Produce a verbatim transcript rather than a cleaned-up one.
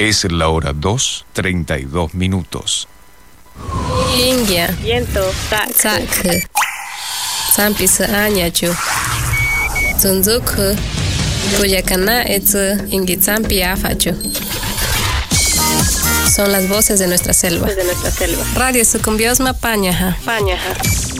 Es la hora dos, treinta y dos minutos. Ingia. Viento. Sak. Sampis Anyachu. Zunzuku. Kuyakana etsu Ingitsampi Afachu. Son las voces de nuestra selva. De nuestra selva. Radio Sucumbiosma Pañaja. Pañaja.